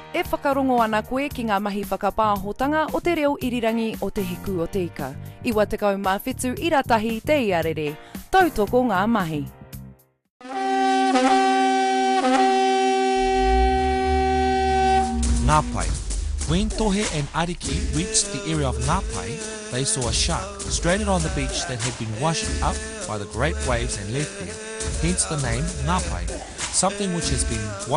E whakarongo ana koe ki ngā mahi whakapāhotanga o te reo irirangi o te hiku o te ika. Iwa tekau mā whetū iratahi te iarere. Tautoko ngā mahi. Ngāpai. When Tohe and Ariki reached the area of Ngāpai, they saw a shark stranded on the beach that had been washed up by the great waves and left there. Hence the name Ngāpai, something which has been